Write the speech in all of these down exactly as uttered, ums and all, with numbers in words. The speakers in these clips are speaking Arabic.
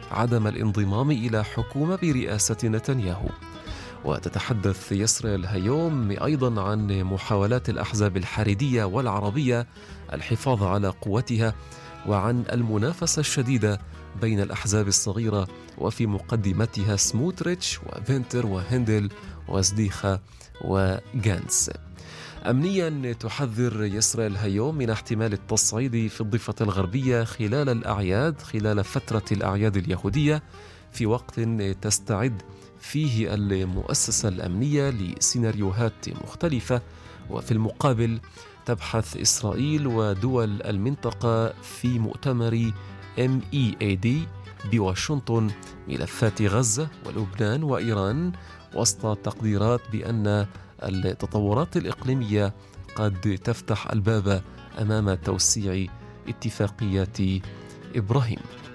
عدم الانضمام إلى حكومة برئاسة نتنياهو. وتتحدث يسرا هيوم أيضا عن محاولات الأحزاب الحريدية والعربية الحفاظ على قوتها، وعن المنافسة الشديدة بين الأحزاب الصغيرة وفي مقدمتها سموتريتش وفينتر وهندل وزديخة وغانس. أمنيا تحذر يسرا هيوم من احتمال التصعيد في الضفة الغربية خلال الأعياد خلال فترة الأعياد اليهودية، في وقت تستعد فيه المؤسسة الأمنية لسيناريوهات مختلفة. وفي المقابل تبحث إسرائيل ودول المنطقة في مؤتمر إم إي إيه دي بواشنطن ملفات غزة ولبنان وإيران، وسط تقديرات بأن التطورات الإقليمية قد تفتح الباب أمام توسيع اتفاقيات إبراهيم.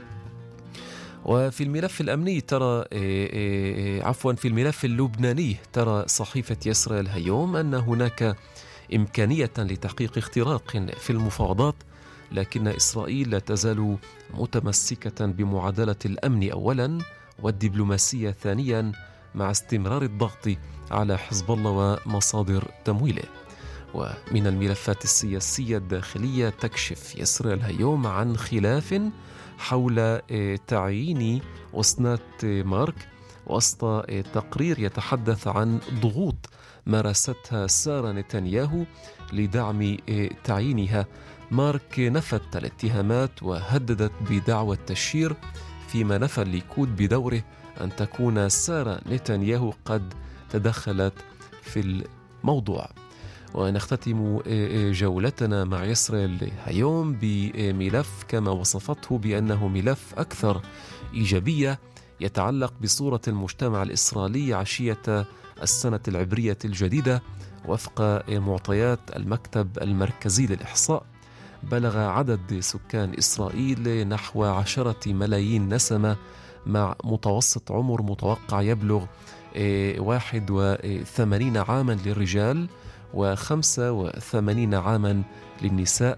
وفي الملف الأمني ترى عفوا في الملف اللبناني ترى صحيفة يسرا الهيوم أن هناك إمكانية لتحقيق اختراق في المفاوضات، لكن إسرائيل لا تزال متمسكة بمعادلة الأمن أولا والدبلوماسية ثانيا، مع استمرار الضغط على حزب الله ومصادر تمويله. ومن الملفات السياسية الداخلية تكشف يسرا الهيوم عن خلاف حول تعيين أسنات مارك، وسط تقرير يتحدث عن ضغوط مارستها سارة نتنياهو لدعم تعيينها. مارك نفت الاتهامات وهددت بدعوى التشهير، فيما نفى الليكود بدوره أن تكون سارة نتنياهو قد تدخلت في الموضوع. ونختتم جولتنا مع يسرا الهيوم بملف كما وصفته بأنه ملف أكثر إيجابية، يتعلق بصورة المجتمع الإسرائيلي عشية السنة العبرية الجديدة. وفق معطيات المكتب المركزي للإحصاء، بلغ عدد سكان إسرائيل نحو عشرة ملايين نسمة، مع متوسط عمر متوقع يبلغ واحد وثمانين عاما للرجال وخمسة وثمانين عاما للنساء،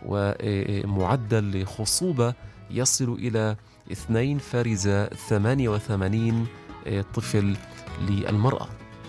ومعدل خصوبة يصل إلى اثنين فاصلة ثمانية وثمانين طفل للمرأة.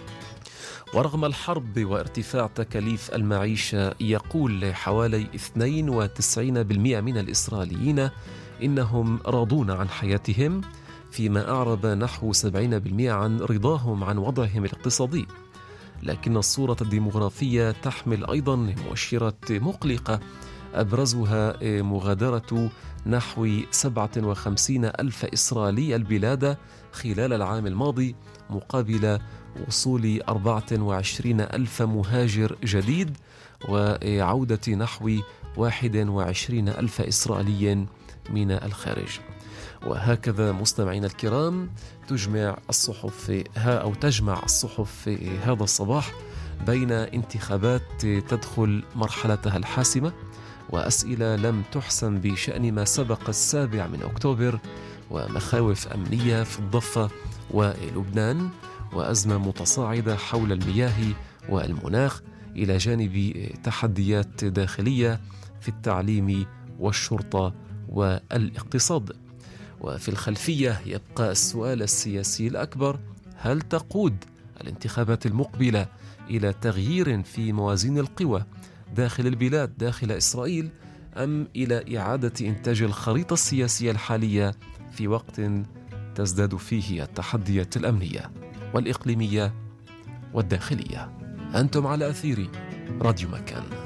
ورغم الحرب وارتفاع تكاليف المعيشة، يقول حوالي اثنين وتسعين بالمئة من الإسرائيليين إنهم راضون عن حياتهم، فيما أعرب نحو سبعين بالمئة عن رضاهم عن وضعهم الاقتصادي. لكن الصورة الديمغرافية تحمل أيضا مؤشرات مقلقة، أبرزها مغادرة نحو سبعة وخمسين ألف إسرائيلي البلاد خلال العام الماضي، مقابل وصول أربعة وعشرين ألف مهاجر جديد، وعودة نحو واحد وعشرين ألف إسرائيلي من الخارج. وهكذا مستمعينا الكرام تجمع الصحف أو تجمع الصحف هذا الصباح بين انتخابات تدخل مرحلتها الحاسمة، وأسئلة لم تحسم بشأن ما سبق السابع من أكتوبر، ومخاوف أمنية في الضفة ولبنان، وأزمة متصاعدة حول المياه والمناخ، إلى جانب تحديات داخلية في التعليم والشرطة والاقتصاد. وفي الخلفية يبقى السؤال السياسي الأكبر: هل تقود الانتخابات المقبلة إلى تغيير في موازين القوى داخل البلاد داخل إسرائيل، أم إلى إعادة إنتاج الخريطة السياسية الحالية في وقت تزداد فيه التحديات الأمنية والإقليمية والداخلية؟ أنتم على أثير راديو مكان.